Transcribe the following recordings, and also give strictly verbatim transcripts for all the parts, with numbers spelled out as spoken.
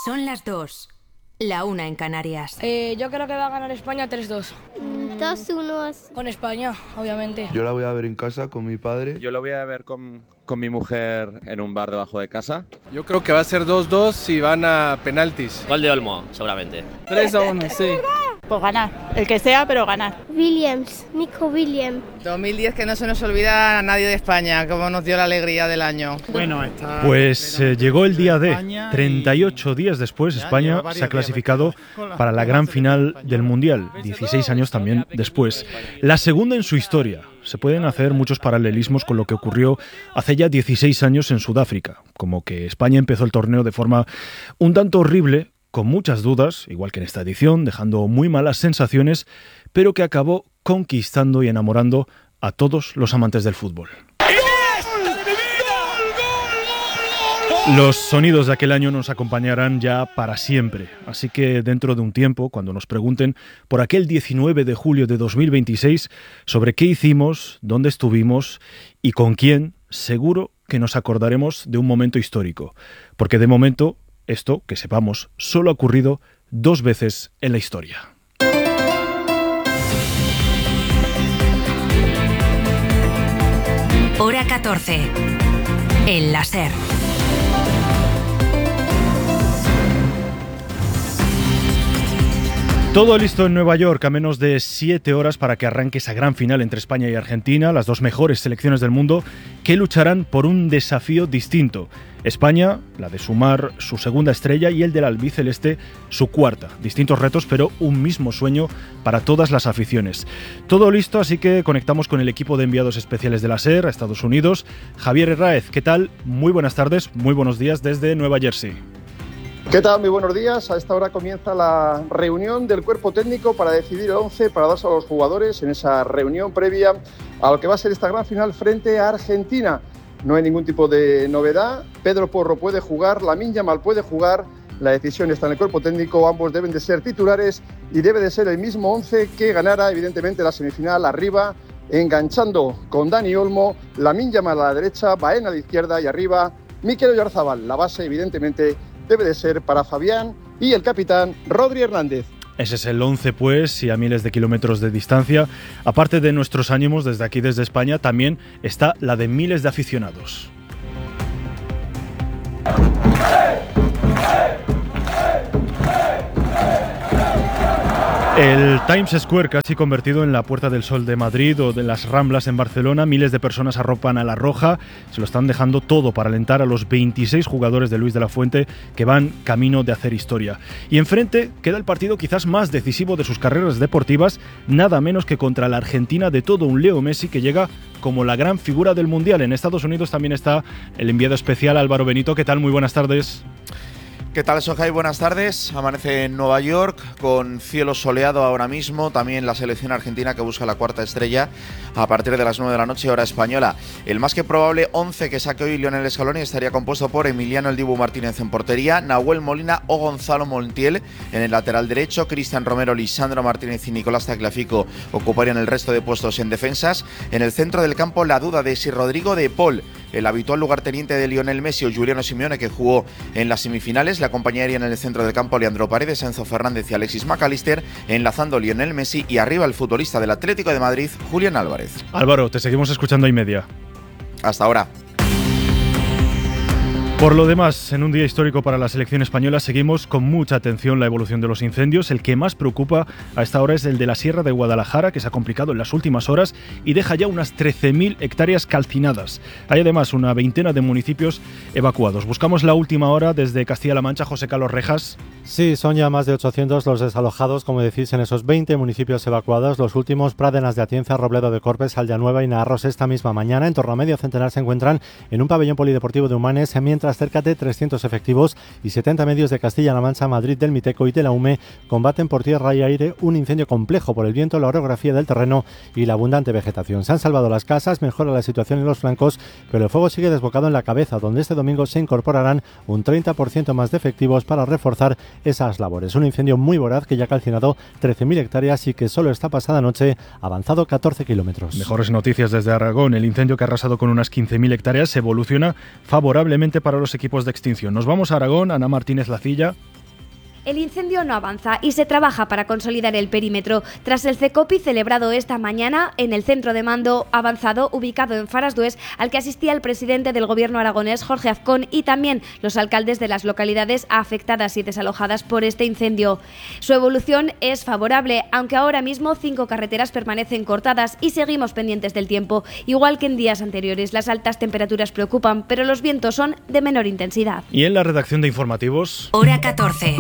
Son las dos, la una en Canarias. Eh, yo creo que va a ganar España tres dos. dos uno. Con España, obviamente. Yo la voy a ver en casa con mi padre. Yo la voy a ver con, con mi mujer en un bar debajo de casa. Yo creo que va a ser dos dos y van a penaltis. Gol de Olmo, seguramente. tres a uno, sí. Pues ganar, el que sea, pero ganar. Williams, Nico Williams. dos mil diez, que no se nos olvida a nadie de España, como nos dio la alegría del año. Bueno, está pues eh, llegó el día D. treinta y ocho días después, España se ha clasificado para la gran final del Mundial, dieciséis años también después. La segunda en su historia. Se pueden hacer muchos paralelismos con lo que ocurrió hace ya dieciséis años en Sudáfrica, como que España empezó el torneo de forma un tanto horrible, con muchas dudas, igual que en esta edición, dejando muy malas sensaciones, pero que acabó conquistando y enamorando a todos los amantes del fútbol. Los sonidos de aquel año nos acompañarán ya para siempre, así que dentro de un tiempo, cuando nos pregunten por aquel diecinueve de julio de dos mil veintiséis, sobre qué hicimos, dónde estuvimos y con quién, seguro que nos acordaremos de un momento histórico, porque de momento esto, que sepamos, solo ha ocurrido dos veces en la historia. Hora catorce. El láser. Todo listo en Nueva York a menos de siete horas para que arranque esa gran final entre España y Argentina, las dos mejores selecciones del mundo que lucharán por un desafío distinto. España, la de sumar su segunda estrella, y el del albiceleste, su cuarta. Distintos retos, pero un mismo sueño para todas las aficiones. Todo listo, así que conectamos con el equipo de enviados especiales de la SER a Estados Unidos. Javier Herráez, ¿qué tal? Muy buenas tardes, muy buenos días desde Nueva Jersey. ¿Qué tal? Muy buenos días. A esta hora comienza la reunión del cuerpo técnico para decidir el once para darse a los jugadores en esa reunión previa a lo que va a ser esta gran final frente a Argentina. No hay ningún tipo de novedad. Pedro Porro puede jugar, Lamine Yamal puede jugar. La decisión está en el cuerpo técnico. Ambos deben de ser titulares y debe de ser el mismo once que ganara evidentemente la semifinal arriba, enganchando con Dani Olmo, Lamine Yamal a la derecha, Baena a la izquierda y arriba Mikel Oyarzabal. La base evidentemente debe de ser para Fabián y el capitán Rodri Hernández. Ese es el once, pues, y a miles de kilómetros de distancia. Aparte de nuestros ánimos desde aquí, desde España, también está la de miles de aficionados. El Times Square, casi convertido en la Puerta del Sol de Madrid o de las Ramblas en Barcelona, miles de personas arropan a la roja, se lo están dejando todo para alentar a los veintiséis jugadores de Luis de la Fuente que van camino de hacer historia. Y enfrente queda el partido quizás más decisivo de sus carreras deportivas, nada menos que contra la Argentina de todo un Leo Messi, que llega como la gran figura del Mundial. En Estados Unidos también está el enviado especial Álvaro Benito. ¿Qué tal? Muy buenas tardes. ¿Qué tal, Sohai? Buenas tardes. Amanece en Nueva York con cielo soleado ahora mismo. También la selección argentina que busca la cuarta estrella a partir de las nueve de la noche, hora española. El más que probable once que saque hoy Lionel Scaloni estaría compuesto por Emiliano El Dibu Martínez en portería, Nahuel Molina o Gonzalo Montiel en el lateral derecho, Cristian Romero, Lisandro Martínez y Nicolás Tagliafico ocuparían el resto de puestos en defensas. En el centro del campo la duda de si Rodrigo de Paul, el habitual lugarteniente de Lionel Messi, o Juliano Simeone, que jugó en las semifinales. Le acompañarían en el centro del campo Leandro Paredes, Enzo Fernández y Alexis McAllister, enlazando Lionel Messi, y arriba el futbolista del Atlético de Madrid, Julián Álvarez. Álvaro, te seguimos escuchando y media. Hasta ahora. Por lo demás, en un día histórico para la selección española, seguimos con mucha atención la evolución de los incendios. El que más preocupa a esta hora es el de la Sierra de Guadalajara, que se ha complicado en las últimas horas y deja ya unas trece mil hectáreas calcinadas. Hay además una veintena de municipios evacuados. Buscamos la última hora desde Castilla-La Mancha. José Carlos Rejas. Sí, son ya más de ochocientos los desalojados, como decís, en esos veinte municipios evacuados. Los últimos, Pradenas de Atienza, Robledo de Corpes, Aldeanueva y Naharros, esta misma mañana. En torno a medio centenar se encuentran en un pabellón polideportivo de Humanes, mientras cerca de trescientos efectivos y setenta medios de Castilla-La Mancha, Madrid, del Miteco y de la U M E combaten por tierra y aire un incendio complejo por el viento, la orografía del terreno y la abundante vegetación. Se han salvado las casas, mejora la situación en los flancos, pero el fuego sigue desbocado en la cabeza, donde este domingo se incorporarán un treinta por ciento más de efectivos para reforzar esas labores. Un incendio muy voraz que ya ha calcinado trece mil hectáreas y que solo esta pasada noche ha avanzado catorce kilómetros. Mejores noticias desde Aragón. El incendio, que ha arrasado con unas quince mil hectáreas, evoluciona favorablemente para los equipos de extinción. Nos vamos a Aragón. Ana Martínez Lacilla. El incendio no avanza y se trabaja para consolidar el perímetro. Tras el CECOPI celebrado esta mañana en el centro de mando avanzado ubicado en Farasdués, al que asistía el presidente del gobierno aragonés, Jorge Azcón, y también los alcaldes de las localidades afectadas y desalojadas por este incendio. Su evolución es favorable, aunque ahora mismo cinco carreteras permanecen cortadas y seguimos pendientes del tiempo. Igual que en días anteriores, las altas temperaturas preocupan, pero los vientos son de menor intensidad. Y en la redacción de informativos... Hora catorce.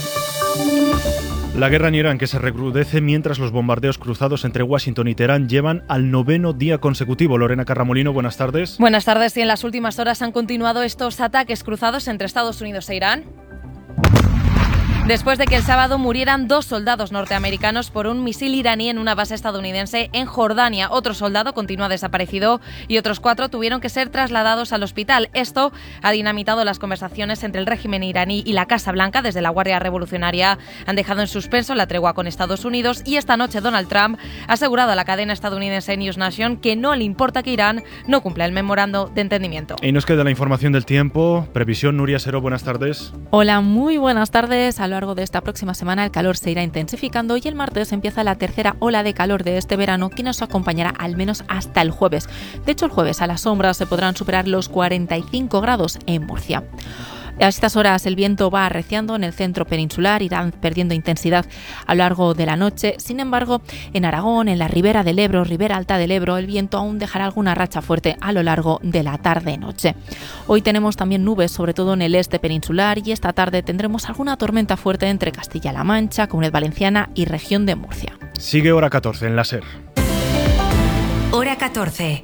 La guerra en Irán, que se recrudece mientras los bombardeos cruzados entre Washington y Teherán llevan al noveno día consecutivo. Lorena Carramolino, buenas tardes. Buenas tardes. Y en las últimas horas han continuado estos ataques cruzados entre Estados Unidos e Irán, después de que el sábado murieran dos soldados norteamericanos por un misil iraní en una base estadounidense en Jordania. Otro soldado continúa desaparecido y otros cuatro tuvieron que ser trasladados al hospital. Esto ha dinamitado las conversaciones entre el régimen iraní y la Casa Blanca. Desde la Guardia Revolucionaria han dejado en suspenso la tregua con Estados Unidos y esta noche Donald Trump ha asegurado a la cadena estadounidense News Nation que no le importa que Irán no cumpla el memorando de entendimiento. Y nos queda la información del tiempo. Previsión, Nuria Sero, buenas tardes. Hola, muy buenas tardes. A lo largo de esta próxima semana el calor se irá intensificando y el martes empieza la tercera ola de calor de este verano que nos acompañará al menos hasta el jueves. De hecho, el jueves a la sombra se podrán superar los cuarenta y cinco grados en Murcia. A estas horas el viento va arreciando en el centro peninsular, irán perdiendo intensidad a lo largo de la noche. Sin embargo, en Aragón, en la ribera del Ebro, ribera alta del Ebro, el viento aún dejará alguna racha fuerte a lo largo de la tarde-noche. Hoy tenemos también nubes, sobre todo en el este peninsular, y esta tarde tendremos alguna tormenta fuerte entre Castilla-La Mancha, Comunidad Valenciana y región de Murcia. Sigue hora catorce en la SER. Hora catorce.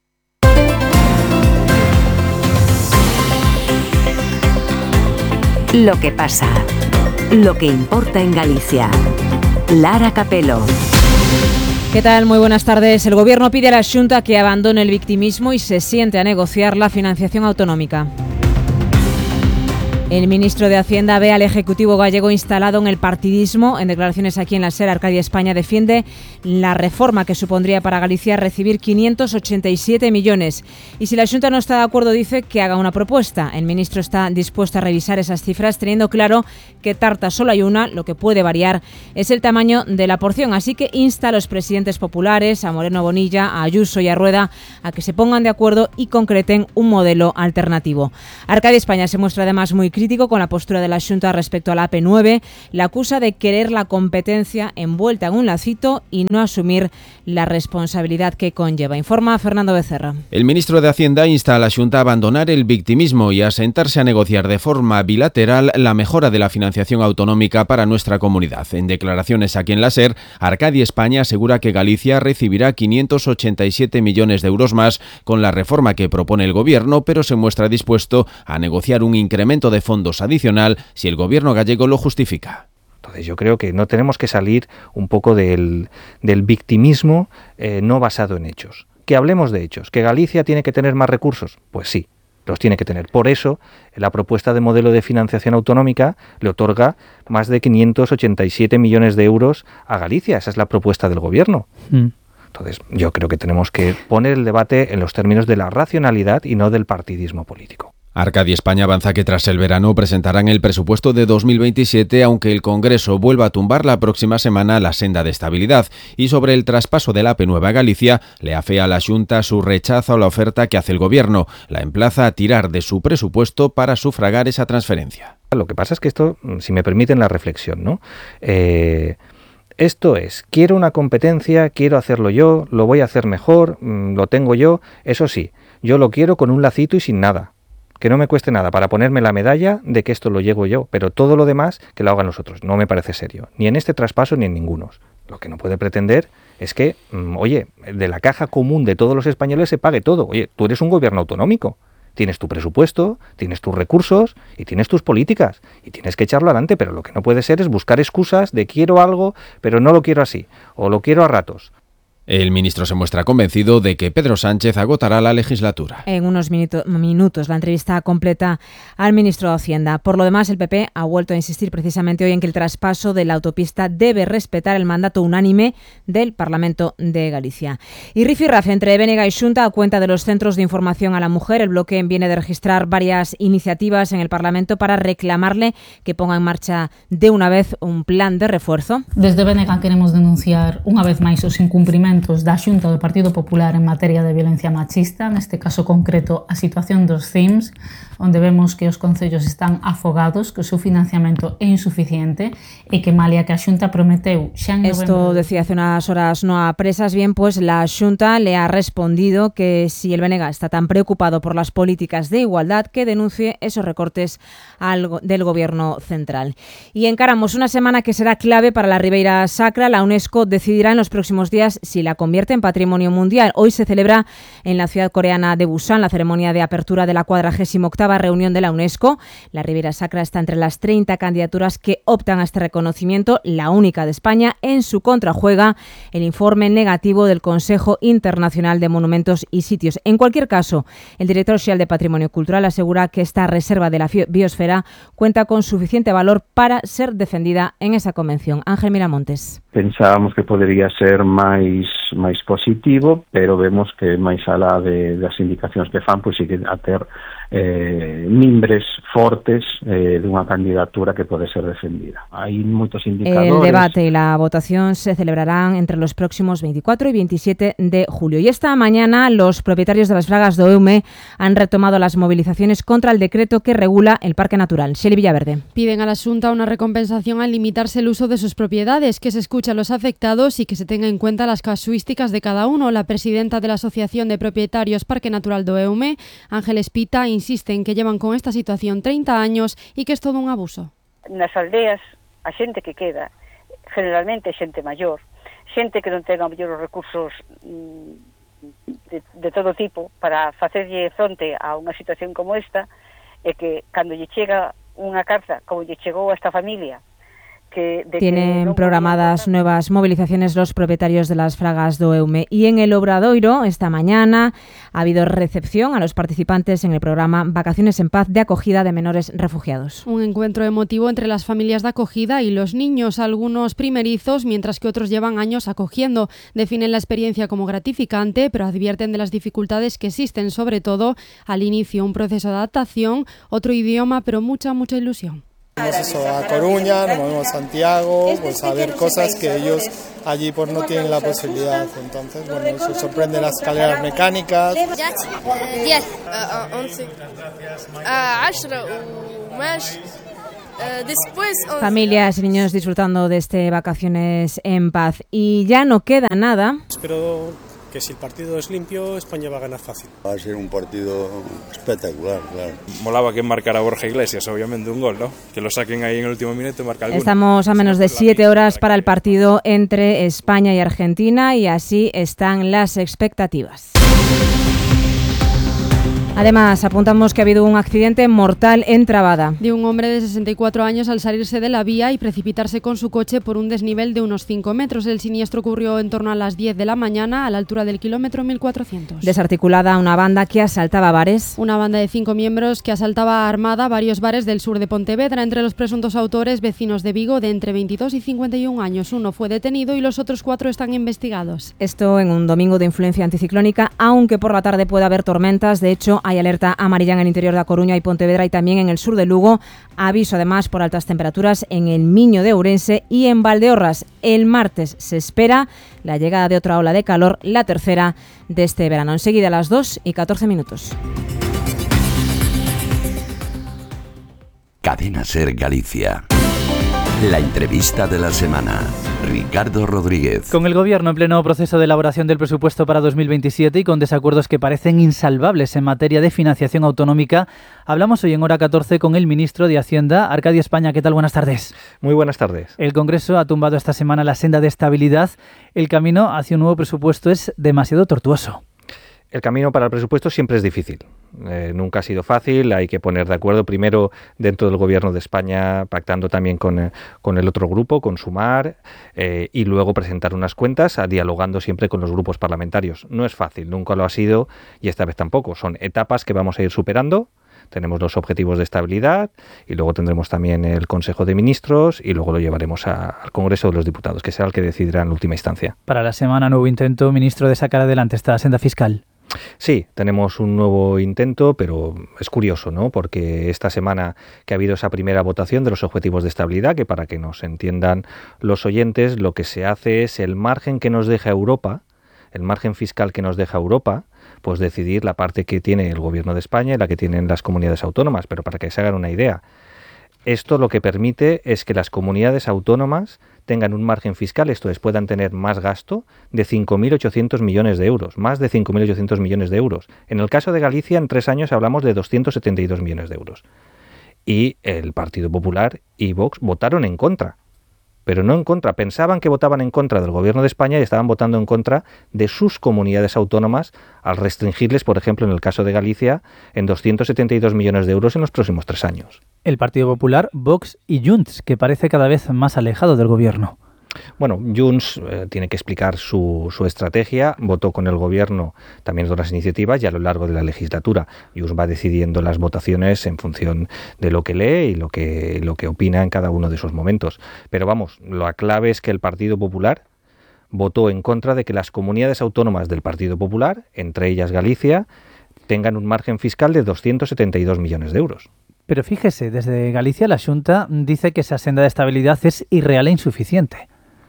Lo que pasa, lo que importa en Galicia. Lara Capelo. ¿Qué tal? Muy buenas tardes. El Gobierno pide a la Xunta que abandone el victimismo y se siente a negociar la financiación autonómica. El ministro de Hacienda ve al Ejecutivo gallego instalado en el partidismo. En declaraciones aquí en la SER, Arcadia España defiende la reforma que supondría para Galicia recibir quinientos ochenta y siete millones. Y si la Xunta no está de acuerdo, dice que haga una propuesta. El ministro está dispuesto a revisar esas cifras, teniendo claro que tarta solo hay una. Lo que puede variar es el tamaño de la porción. Así que insta a los presidentes populares, a Moreno Bonilla, a Ayuso y a Rueda, a que se pongan de acuerdo y concreten un modelo alternativo. Arcadia España se muestra además muy crítico con la postura de la Xunta respecto a la A P nueve. La acusa de querer la competencia envuelta en un lacito y no asumir la responsabilidad que conlleva. Informa Fernando Becerra. El ministro de Hacienda insta a la Xunta a abandonar el victimismo y a sentarse a negociar de forma bilateral la mejora de la financiación autonómica para nuestra comunidad. En declaraciones aquí en la SER, Arcadia España asegura que Galicia recibirá quinientos ochenta y siete millones de euros más con la reforma que propone el Gobierno, pero se muestra dispuesto a negociar un incremento de fondos adicional si el Gobierno gallego lo justifica. Entonces yo creo que no tenemos que salir un poco del, del victimismo eh, no basado en hechos. Que hablemos de hechos. ¿Que Galicia tiene que tener más recursos? Pues sí, los tiene que tener. Por eso la propuesta de modelo de financiación autonómica le otorga más de quinientos ochenta y siete millones de euros a Galicia. Esa es la propuesta del Gobierno. Mm. Entonces yo creo que tenemos que poner el debate en los términos de la racionalidad y no del partidismo político. Arcadia España avanza que tras el verano presentarán el presupuesto de dos mil veintisiete, aunque el Congreso vuelva a tumbar la próxima semana la senda de estabilidad. Y sobre el traspaso de la A P nueve a Galicia, le afea a la Xunta su rechazo a la oferta que hace el Gobierno. La emplaza a tirar de su presupuesto para sufragar esa transferencia. Lo que pasa es que esto, si me permiten la reflexión, ¿no? Eh... Esto es, quiero una competencia, quiero hacerlo yo, lo voy a hacer mejor, lo tengo yo, eso sí, yo lo quiero con un lacito y sin nada, que no me cueste nada para ponerme la medalla de que esto lo llevo yo, pero todo lo demás que lo hagan los otros, no me parece serio, ni en este traspaso ni en ninguno. Lo que no puede pretender es que, oye, de la caja común de todos los españoles se pague todo. Oye, tú eres un gobierno autonómico. Tienes tu presupuesto, tienes tus recursos y tienes tus políticas y tienes que echarlo adelante, pero lo que no puede ser es buscar excusas de quiero algo, pero no lo quiero así, o lo quiero a ratos. El ministro se muestra convencido de que Pedro Sánchez agotará la legislatura. En unos minuto, minutos la entrevista completa al ministro de Hacienda. Por lo demás, el P P ha vuelto a insistir precisamente hoy en que el traspaso de la autopista debe respetar el mandato unánime del Parlamento de Galicia. Y rifirrafe entre Bénega y Xunta a cuenta de los centros de información a la mujer. El bloque viene de registrar varias iniciativas en el Parlamento para reclamarle que ponga en marcha de una vez un plan de refuerzo. Desde Bénega queremos denunciar unha vez máis os incumprimentos da Xunta do Partido Popular en materia de violencia machista, neste caso concreto a situación dos C I M S, onde vemos que os concellos están afogados, que o seu financiamento é insuficiente e que malia que a Xunta prometeu xa en novembro... Esto decía hace unas horas no a Presas. Bien, pues la Xunta le ha respondido que si el Bénega está tan preocupado por las políticas de igualdad, que denuncie esos recortes al, del gobierno central. Y encaramos una semana que será clave para la Ribeira Sacra. La UNESCO decidirá en los próximos días si la convierte en patrimonio mundial. Hoy se celebra en la ciudad coreana de Busan la ceremonia de apertura de la cuadragésima octava reunión de la UNESCO. La Ribeira Sacra está entre las treinta candidaturas que optan a este reconocimiento, la única de España. En su contra juega el informe negativo del Consejo Internacional de Monumentos y Sitios. En cualquier caso, el director xeral de Patrimonio Cultural asegura que esta reserva de la biosfera cuenta con suficiente valor para ser defendida en esa convención. Ángel Miramontes. Pensábamos que podería ser máis máis positivo, pero vemos que máis alá de, das indicacións que fan, pois sigue a ter eh, mimbres fortes eh, dunha candidatura que pode ser defendida. Hai moitos indicadores. El debate y la votación se celebrarán entre los próximos veinticuatro y veintisiete de julio. Y esta mañana los propietarios de las fragas do Eume han retomado las movilizaciones contra el decreto que regula el Parque Natural. Xeli Villaverde. Piden a la Xunta una recompensación al limitarse el uso de sus propiedades, que se escuche a los afectados y que se tenga en cuenta las casuísticas de cada uno. La presidenta de la Asociación de Propietarios Parque Natural do Eume, Ángeles Pita, insiste en que llevan con esta situación treinta años y que es todo un abuso. Nas aldeas, a xente que queda, generalmente xente maior, xente que non ten a mellor os recursos de, de todo tipo para facerlle fronte a unha situación como esta, e que cando lle chega unha carta como lle chegou a esta familia, que de Tienen que no programadas nuevas movilizaciones los propietarios de las fragas do Eume. Y en el Obradoiro, esta mañana, ha habido recepción a los participantes en el programa Vacaciones en Paz de acogida de menores refugiados. Un encuentro emotivo entre las familias de acogida y los niños, algunos primerizos, mientras que otros llevan años acogiendo. Definen la experiencia como gratificante, pero advierten de las dificultades que existen, sobre todo al inicio, un proceso de adaptación, otro idioma, pero mucha, mucha ilusión. Vamos eso a Coruña, nos movemos a Santiago, pues a ver cosas que ellos allí pues no tienen la posibilidad. Entonces, bueno, se sorprenden las escaleras mecánicas. Familias y niños disfrutando de este Vacaciones en Paz. Y ya no queda nada. Espero que si el partido es limpio, España va a ganar fácil. Va a ser un partido espectacular, claro. Molaba que marcara Borja Iglesias, obviamente, un gol, ¿no? Que lo saquen ahí en el último minuto y marca alguno. Estamos a menos de siete horas para el partido entre España y Argentina y así están las expectativas. Además, apuntamos que ha habido un accidente mortal en Trabada. De un hombre de sesenta y cuatro años al salirse de la vía y precipitarse con su coche por un desnivel de unos cinco metros. El siniestro ocurrió en torno a las diez de la mañana, a la altura del kilómetro mil cuatrocientos. Desarticulada una banda que asaltaba bares. Una banda de cinco miembros que asaltaba armada varios bares del sur de Pontevedra. Entre los presuntos autores, vecinos de Vigo de entre veintidós y cincuenta y un años. Uno fue detenido y los otros cuatro están investigados. Esto en un domingo de influencia anticiclónica, aunque por la tarde puede haber tormentas. De hecho, hay alerta amarilla en el interior de A Coruña y Pontevedra y también en el sur de Lugo. Aviso además por altas temperaturas en el Miño de Ourense y en Valdeorras. El martes se espera la llegada de otra ola de calor, la tercera de este verano. Enseguida a las dos y catorce minutos. Cadena Ser Galicia. La entrevista de la semana. Ricardo Rodríguez. Con el Gobierno en pleno proceso de elaboración del presupuesto para dos mil veintisiete y con desacuerdos que parecen insalvables en materia de financiación autonómica, hablamos hoy en Hora catorce con el ministro de Hacienda, Arcadio España. ¿Qué tal? Buenas tardes. Muy buenas tardes. El Congreso ha tumbado esta semana la senda de estabilidad. El camino hacia un nuevo presupuesto es demasiado tortuoso. El camino para el presupuesto siempre es difícil. Eh, nunca ha sido fácil, hay que poner de acuerdo primero dentro del Gobierno de España, pactando también con, eh, con el otro grupo, con Sumar, eh, y luego presentar unas cuentas, a, dialogando siempre con los grupos parlamentarios. No es fácil, nunca lo ha sido y esta vez tampoco. Son etapas que vamos a ir superando. Tenemos los objetivos de estabilidad y luego tendremos también el Consejo de Ministros y luego lo llevaremos a, al Congreso de los Diputados, que será el que decidirá en última instancia. Para la semana, nuevo intento, ministro, de sacar adelante esta senda fiscal. Sí, tenemos un nuevo intento, pero es curioso, ¿no? Porque esta semana que ha habido esa primera votación de los objetivos de estabilidad, que para que nos entiendan los oyentes, lo que se hace es el margen que nos deja Europa, el margen fiscal que nos deja Europa, pues decidir la parte que tiene el Gobierno de España y la que tienen las comunidades autónomas. Pero para que se hagan una idea, esto lo que permite es que las comunidades autónomas tengan un margen fiscal, esto es, puedan tener más gasto de cinco mil ochocientos millones de euros, más de cinco mil ochocientos millones de euros. En el caso de Galicia, en tres años hablamos de doscientos setenta y dos millones de euros. Y el Partido Popular y Vox votaron en contra, pero no en contra. Pensaban que votaban en contra del Gobierno de España y estaban votando en contra de sus comunidades autónomas al restringirles, por ejemplo, en el caso de Galicia, en doscientos setenta y dos millones de euros en los próximos tres años. El Partido Popular, Vox y Junts, que parece cada vez más alejado del Gobierno. Bueno, Junts eh, tiene que explicar su, su estrategia, votó con el Gobierno también en otras iniciativas y a lo largo de la legislatura. Junts va decidiendo las votaciones en función de lo que lee y lo que, lo que opina en cada uno de esos momentos. Pero vamos, la clave es que el Partido Popular votó en contra de que las comunidades autónomas del Partido Popular, entre ellas Galicia, tengan un margen fiscal de doscientos setenta y dos millones de euros. Pero fíjese, desde Galicia la Xunta dice que esa senda de estabilidad es irreal e insuficiente.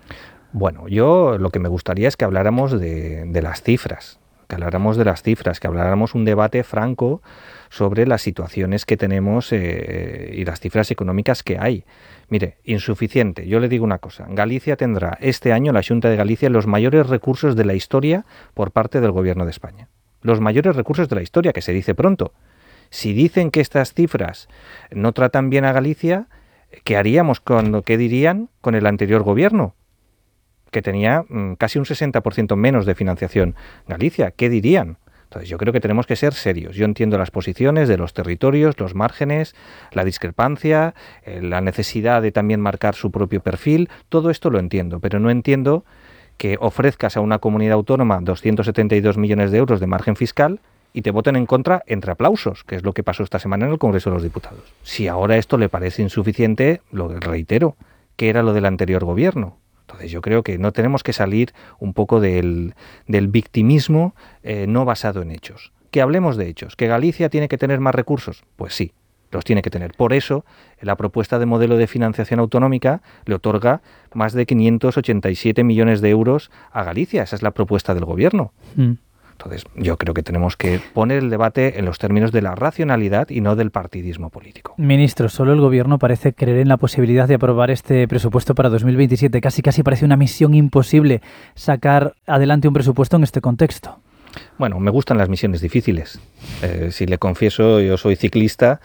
Bueno, yo lo que me gustaría es que habláramos de, de las cifras, que habláramos de las cifras, que habláramos un debate franco sobre las situaciones que tenemos eh, y las cifras económicas que hay. Mire, insuficiente. Yo le digo una cosa. Galicia tendrá este año, la Xunta de Galicia, los mayores recursos de la historia por parte del Gobierno de España. Los mayores recursos de la historia, que se dice pronto. Si dicen que estas cifras no tratan bien a Galicia, ¿qué haríamos con, qué dirían con el anterior gobierno? Que tenía mmm, casi un sesenta por ciento menos de financiación Galicia. ¿Qué dirían? Entonces yo creo que tenemos que ser serios. Yo entiendo las posiciones de los territorios, los márgenes, la discrepancia, eh, la necesidad de también marcar su propio perfil. Todo esto lo entiendo, pero no entiendo que ofrezcas a una comunidad autónoma doscientos setenta y dos millones de euros de margen fiscal y te voten en contra entre aplausos, que es lo que pasó esta semana en el Congreso de los Diputados. Si ahora esto le parece insuficiente, lo reitero, que era lo del anterior gobierno. Entonces yo creo que no tenemos que salir un poco del, del victimismo eh, no basado en hechos. Que hablemos de hechos. ¿Que Galicia tiene que tener más recursos? Pues sí, los tiene que tener. Por eso, la propuesta de modelo de financiación autonómica le otorga más de quinientos ochenta y siete millones de euros a Galicia. Esa es la propuesta del gobierno. Mm. Entonces, yo creo que tenemos que poner el debate en los términos de la racionalidad y no del partidismo político. Ministro, solo el Gobierno parece creer en la posibilidad de aprobar este presupuesto para dos mil veintisiete. Casi casi parece una misión imposible sacar adelante un presupuesto en este contexto. Bueno, me gustan las misiones difíciles. Eh, si le confieso, yo soy ciclista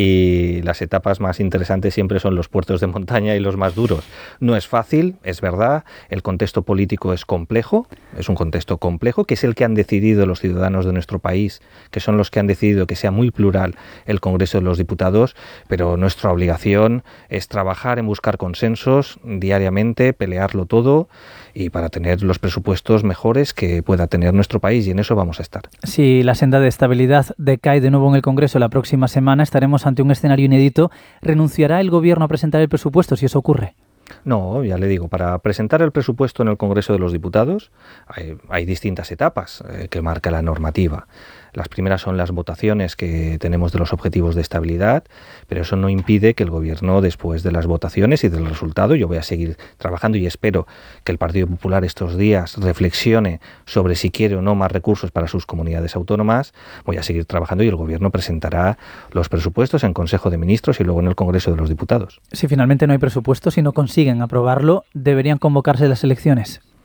y las etapas más interesantes siempre son los puertos de montaña y los más duros. No es fácil, es verdad, el contexto político es complejo, es un contexto complejo, que es el que han decidido los ciudadanos de nuestro país, que son los que han decidido que sea muy plural el Congreso de los Diputados, pero nuestra obligación es trabajar en buscar consensos diariamente, pelearlo todo y para tener los presupuestos mejores que pueda tener nuestro país, y en eso vamos a estar. Si la senda de estabilidad decae de nuevo en el Congreso la próxima semana, estaremos ante un escenario inédito. ¿Renunciará el Gobierno a presentar el presupuesto si eso ocurre? No, ya le digo, para presentar el presupuesto en el Congreso de los Diputados hay, hay distintas etapas eh, que marca la normativa. Las primeras son las votaciones que tenemos de los objetivos de estabilidad, pero eso no impide que el Gobierno, después de las votaciones y del resultado, yo voy a seguir trabajando y espero que el Partido Popular estos días reflexione sobre si quiere o no más recursos para sus comunidades autónomas. Voy a seguir trabajando y el Gobierno presentará los presupuestos en Consejo de Ministros y luego en el Congreso de los Diputados. Si finalmente no hay presupuesto, si no consiguen aprobarlo, ¿deberían convocarse las elecciones?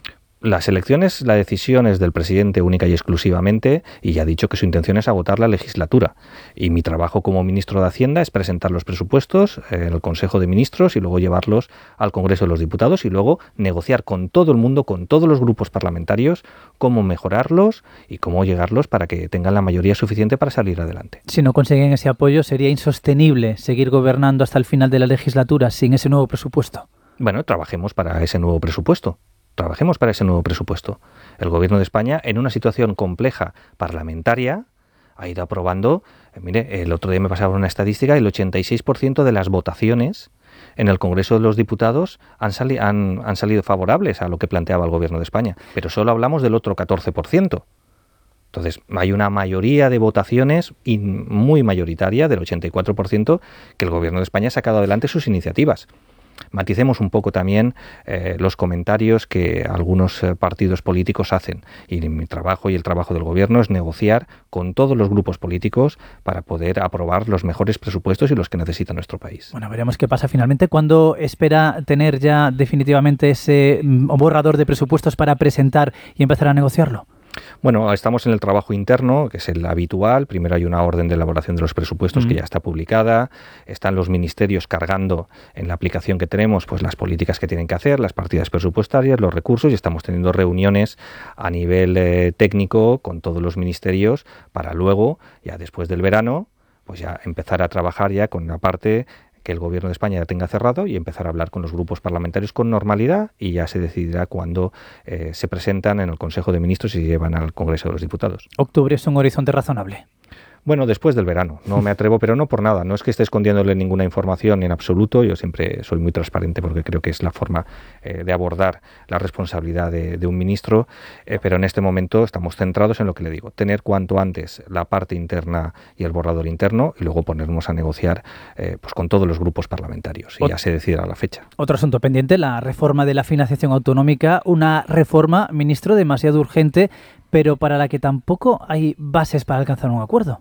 Las elecciones, la decisión es del presidente única y exclusivamente, y ya ha dicho que su intención es agotar la legislatura. Y mi trabajo como ministro de Hacienda es presentar los presupuestos en el Consejo de Ministros y luego llevarlos al Congreso de los Diputados y luego negociar con todo el mundo, con todos los grupos parlamentarios, cómo mejorarlos y cómo llegarlos para que tengan la mayoría suficiente para salir adelante. Si no consiguen ese apoyo, sería insostenible seguir gobernando hasta el final de la legislatura sin ese nuevo presupuesto. Bueno, trabajemos para ese nuevo presupuesto. Trabajemos para ese nuevo presupuesto. El Gobierno de España, en una situación compleja parlamentaria, ha ido aprobando, eh, mire, el otro día me pasaba una estadística, el ochenta y seis por ciento de las votaciones en el Congreso de los Diputados han, sali- han, han salido favorables a lo que planteaba el Gobierno de España, pero solo hablamos del otro catorce por ciento. Entonces, hay una mayoría de votaciones y muy mayoritaria, del ochenta y cuatro por ciento, que el Gobierno de España ha sacado adelante sus iniciativas. Maticemos un poco también eh, los comentarios que algunos eh, partidos políticos hacen. Y mi trabajo y el trabajo del Gobierno es negociar con todos los grupos políticos para poder aprobar los mejores presupuestos y los que necesita nuestro país. Bueno, veremos qué pasa finalmente. ¿Cuándo espera tener ya definitivamente ese mm, borrador de presupuestos para presentar y empezar a negociarlo? Bueno, estamos en el trabajo interno, que es el habitual. Primero hay una orden de elaboración de los presupuestos mm. que ya está publicada. Están los ministerios cargando en la aplicación que tenemos pues las políticas que tienen que hacer, las partidas presupuestarias, los recursos, y estamos teniendo reuniones a nivel eh, técnico con todos los ministerios para luego, ya después del verano, pues ya empezar a trabajar ya con una parte que el Gobierno de España ya tenga cerrado y empezar a hablar con los grupos parlamentarios con normalidad, y ya se decidirá cuándo eh, se presentan en el Consejo de Ministros y se llevan al Congreso de los Diputados. ¿Octubre es un horizonte razonable? Bueno, después del verano, no me atrevo, pero no por nada, no es que esté escondiéndole ninguna información en absoluto, yo siempre soy muy transparente porque creo que es la forma eh, de abordar la responsabilidad de, de un ministro, eh, pero en este momento estamos centrados en lo que le digo, tener cuanto antes la parte interna y el borrador interno y luego ponernos a negociar eh, pues con todos los grupos parlamentarios y Ot- ya se decidirá la fecha. Otro asunto pendiente, la reforma de la financiación autonómica, una reforma, ministro, demasiado urgente, pero para la que tampoco hay bases para alcanzar un acuerdo.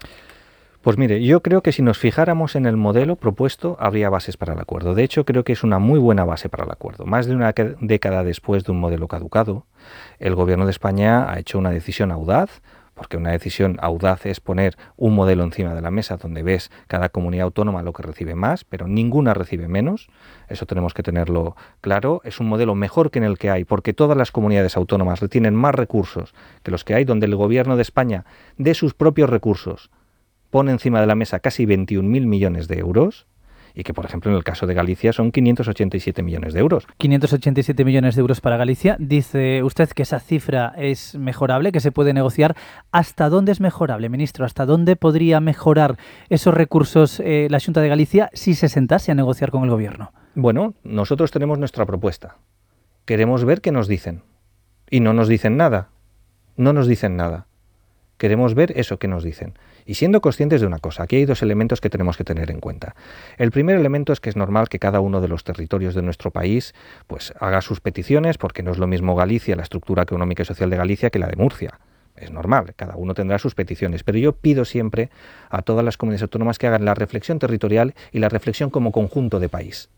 Pues mire, yo creo que si nos fijáramos en el modelo propuesto, habría bases para el acuerdo. De hecho, creo que es una muy buena base para el acuerdo. Más de una década después de un modelo caducado, el Gobierno de España ha hecho una decisión audaz, porque una decisión audaz es poner un modelo encima de la mesa donde ves cada comunidad autónoma lo que recibe más, pero ninguna recibe menos. Eso tenemos que tenerlo claro. Es un modelo mejor que en el que hay, porque todas las comunidades autónomas tienen más recursos que los que hay, donde el Gobierno de España, de sus propios recursos, pone encima de la mesa casi veintiún mil millones de euros, y que, por ejemplo, en el caso de Galicia son quinientos ochenta y siete millones de euros. quinientos ochenta y siete millones de euros para Galicia. Dice usted que esa cifra es mejorable, que se puede negociar. ¿Hasta dónde es mejorable, ministro? ¿Hasta dónde podría mejorar esos recursos eh, la Xunta de Galicia si se sentase a negociar con el Gobierno? Bueno, nosotros tenemos nuestra propuesta. Queremos ver qué nos dicen. Y no nos dicen nada. No nos dicen nada. Queremos ver eso que nos dicen. Y siendo conscientes de una cosa, aquí hay dos elementos que tenemos que tener en cuenta. El primer elemento es que es normal que cada uno de los territorios de nuestro país pues haga sus peticiones, porque no es lo mismo Galicia, la estructura económica y social de Galicia, que la de Murcia. Es normal, cada uno tendrá sus peticiones, pero yo pido siempre a todas las comunidades autónomas que hagan la reflexión territorial y la reflexión como conjunto de país.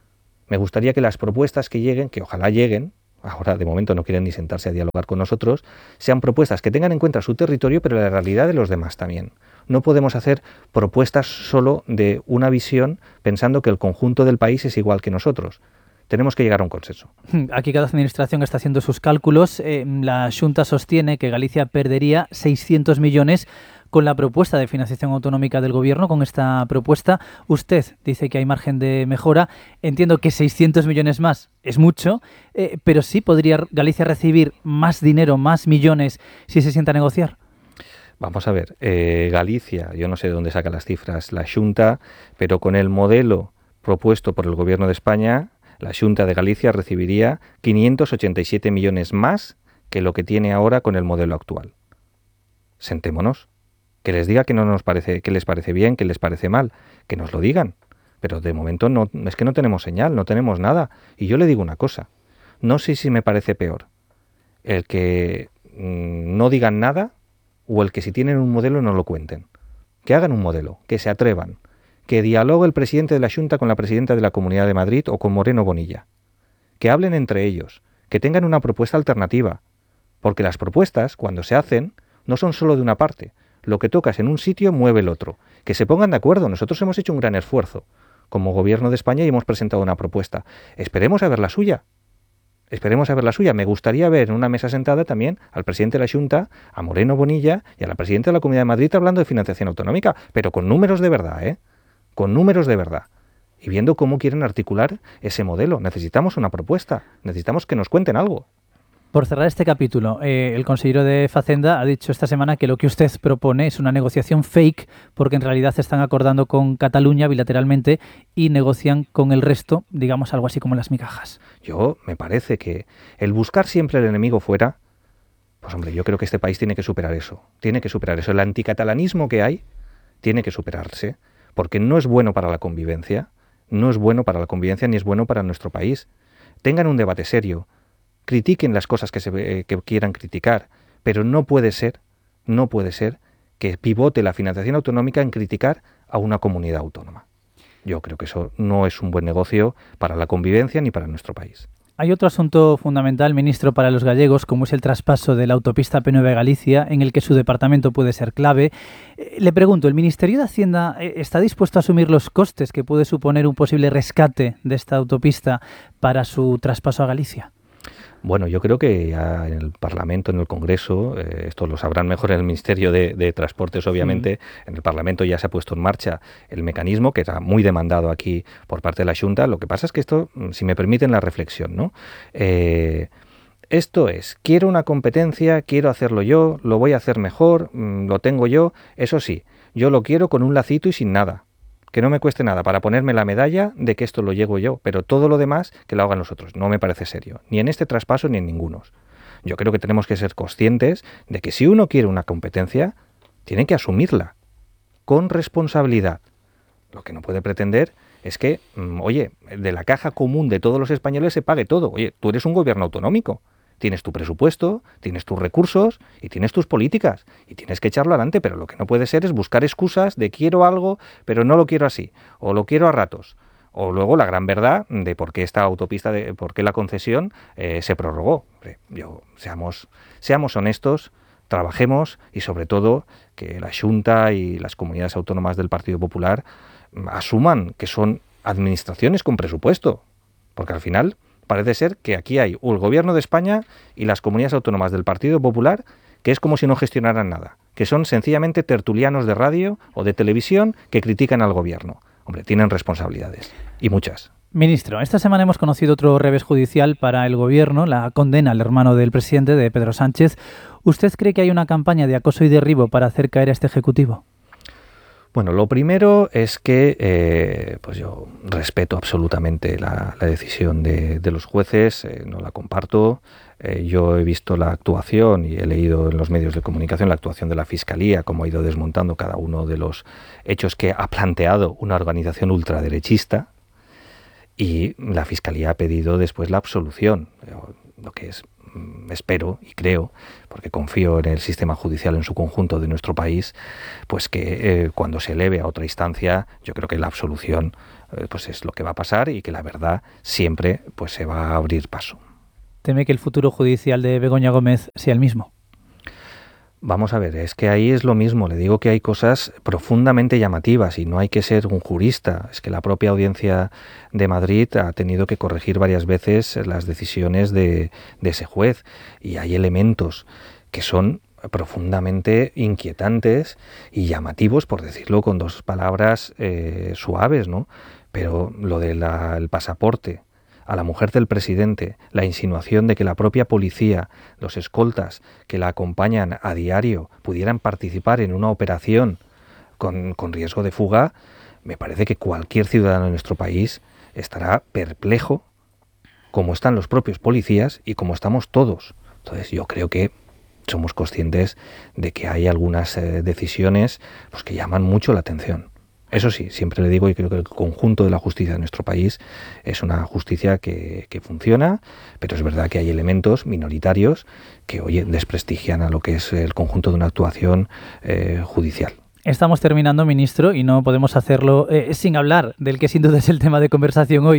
Me gustaría que las propuestas que lleguen, que ojalá lleguen, ahora de momento no quieren ni sentarse a dialogar con nosotros, sean propuestas que tengan en cuenta su territorio, pero la realidad de los demás también. No podemos hacer propuestas solo de una visión pensando que el conjunto del país es igual que nosotros. Tenemos que llegar a un consenso. Aquí cada administración está haciendo sus cálculos. Eh, la Xunta sostiene que Galicia perdería seiscientos millones con la propuesta de financiación autonómica del Gobierno. Con esta propuesta, usted dice que hay margen de mejora. Entiendo que seiscientos millones más es mucho, eh, pero sí podría Galicia recibir más dinero, más millones, si se sienta a negociar. Vamos a ver, eh, Galicia, yo no sé de dónde saca las cifras la Xunta, pero con el modelo propuesto por el Gobierno de España, la Xunta de Galicia recibiría quinientos ochenta y siete millones más que lo que tiene ahora con el modelo actual. Sentémonos. Que les diga que no nos parece, que les parece bien, que les parece mal, que nos lo digan. Pero de momento no, es que no tenemos señal, no tenemos nada. Y yo le digo una cosa, no sé si me parece peor el que mmm, no digan nada o el que si tienen un modelo no lo cuenten. Que hagan un modelo, que se atrevan, que dialogue el presidente de la Xunta con la presidenta de la Comunidad de Madrid o con Moreno Bonilla. Que hablen entre ellos, que tengan una propuesta alternativa, porque las propuestas, cuando se hacen, no son solo de una parte. Lo que tocas en un sitio mueve el otro. Que se pongan de acuerdo. Nosotros hemos hecho un gran esfuerzo como Gobierno de España y hemos presentado una propuesta. Esperemos a ver la suya. Esperemos a ver la suya. Me gustaría ver en una mesa sentada también al presidente de la Xunta, a Moreno Bonilla y a la presidenta de la Comunidad de Madrid hablando de financiación autonómica, pero con números de verdad, ¿eh? Con números de verdad. Y viendo cómo quieren articular ese modelo. Necesitamos una propuesta. Necesitamos que nos cuenten algo. Por cerrar este capítulo, eh, el consejero de Facenda ha dicho esta semana que lo que usted propone es una negociación fake porque en realidad se están acordando con Cataluña bilateralmente y negocian con el resto, digamos algo así como las migajas. Yo me parece que el buscar siempre el enemigo fuera, pues hombre, yo creo que este país tiene que superar eso. Tiene que superar eso. El anticatalanismo que hay tiene que superarse porque no es bueno para la convivencia, no es bueno para la convivencia ni es bueno para nuestro país. Tengan un debate serio. Critiquen las cosas que, se, eh, que quieran criticar, pero no puede ser, no puede ser que pivote la financiación autonómica en criticar a una comunidad autónoma. Yo creo que eso no es un buen negocio para la convivencia ni para nuestro país. Hay otro asunto fundamental, ministro, para los gallegos, como es el traspaso de la autopista P nueve Galicia, en el que su departamento puede ser clave. Eh, le pregunto, ¿el Ministerio de Hacienda eh, está dispuesto a asumir los costes que puede suponer un posible rescate de esta autopista para su traspaso a Galicia? Bueno, yo creo que ya en el Parlamento, en el Congreso, eh, esto lo sabrán mejor en el Ministerio de, de Transportes, obviamente, sí. En el Parlamento ya se ha puesto en marcha el mecanismo, que era muy demandado aquí por parte de la Xunta. Lo que pasa es que esto, si me permiten la reflexión, ¿no? Eh, esto es, quiero una competencia, quiero hacerlo yo, lo voy a hacer mejor, mmm, lo tengo yo, eso sí, yo lo quiero con un lacito y sin nada. Que no me cueste nada para ponerme la medalla de que esto lo llevo yo, pero todo lo demás que lo hagan los otros. No me parece serio, ni en este traspaso ni en ninguno. Yo creo que tenemos que ser conscientes de que si uno quiere una competencia, tiene que asumirla con responsabilidad. Lo que no puede pretender es que, oye, de la caja común de todos los españoles se pague todo. Oye, tú eres un gobierno autonómico. Tienes tu presupuesto, tienes tus recursos y tienes tus políticas y tienes que echarlo adelante, pero lo que no puede ser es buscar excusas de quiero algo, pero no lo quiero así, o lo quiero a ratos, o luego la gran verdad de por qué esta autopista, de por qué la concesión eh, se prorrogó. Yo, seamos, seamos honestos, trabajemos y sobre todo que la Xunta y las comunidades autónomas del Partido Popular asuman que son administraciones con presupuesto, porque al final parece ser que aquí hay el Gobierno de España y las comunidades autónomas del Partido Popular, que es como si no gestionaran nada, que son sencillamente tertulianos de radio o de televisión que critican al Gobierno. Hombre, tienen responsabilidades, y muchas. Ministro, esta semana hemos conocido otro revés judicial para el Gobierno, la condena al hermano del presidente, de Pedro Sánchez. ¿Usted cree que hay una campaña de acoso y derribo para hacer caer a este Ejecutivo? Bueno, lo primero es que eh, pues yo respeto absolutamente la, la decisión de, de los jueces, eh, no la comparto. Eh, yo he visto la actuación y he leído en los medios de comunicación la actuación de la Fiscalía, cómo ha ido desmontando cada uno de los hechos que ha planteado una organización ultraderechista, y la Fiscalía ha pedido después la absolución, lo que es, espero y creo, porque confío en el sistema judicial en su conjunto de nuestro país, pues que eh, cuando se eleve a otra instancia, yo creo que la absolución eh, pues es lo que va a pasar y que la verdad siempre pues se va a abrir paso. ¿Teme que el futuro judicial de Begoña Gómez sea el mismo? Vamos a ver, es que ahí es lo mismo, le digo que hay cosas profundamente llamativas y no hay que ser un jurista, es que la propia Audiencia de Madrid ha tenido que corregir varias veces las decisiones de, de ese juez y hay elementos que son profundamente inquietantes y llamativos, por decirlo con dos palabras eh, suaves, ¿no? Pero lo del pasaporte a la mujer del presidente, la insinuación de que la propia policía, los escoltas que la acompañan a diario, pudieran participar en una operación con, con riesgo de fuga, me parece que cualquier ciudadano de nuestro país estará perplejo, como están los propios policías y como estamos todos. Entonces yo creo que somos conscientes de que hay algunas eh, decisiones pues, que llaman mucho la atención. Eso sí, siempre le digo y creo que el conjunto de la justicia de nuestro país es una justicia que, que funciona, pero es verdad que hay elementos minoritarios que, oye, desprestigian a lo que es el conjunto de una actuación eh, judicial. Estamos terminando, ministro, y no podemos hacerlo eh, sin hablar del que sin duda es el tema de conversación hoy.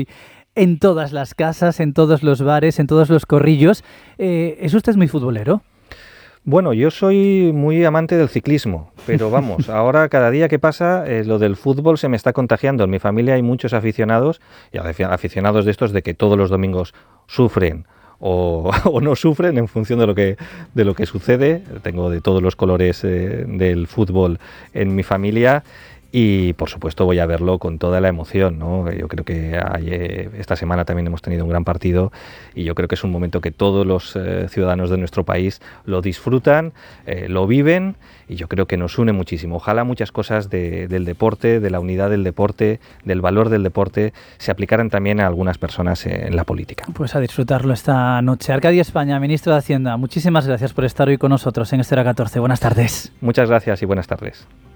en todas las casas, en todos los bares, en todos los corrillos. Eh, ¿Es usted muy futbolero? Bueno, yo soy muy amante del ciclismo, pero vamos, ahora cada día que pasa eh, lo del fútbol se me está contagiando. En mi familia hay muchos aficionados, y aficionados de estos de que todos los domingos sufren o, o no sufren en función de lo que de lo que sucede. Tengo de todos los colores eh, del fútbol en mi familia. Y por supuesto voy a verlo con toda la emoción, ¿no? Yo creo que ayer, esta semana también hemos tenido un gran partido y yo creo que es un momento que todos los eh, ciudadanos de nuestro país lo disfrutan, eh, lo viven y yo creo que nos une muchísimo. Ojalá muchas cosas de, del deporte, de la unidad del deporte, del valor del deporte, se aplicaran también a algunas personas en la política. Pues a disfrutarlo esta noche. Arcadio España, ministro de Hacienda, muchísimas gracias por estar hoy con nosotros en Este Hora catorce. Buenas tardes. Muchas gracias y buenas tardes.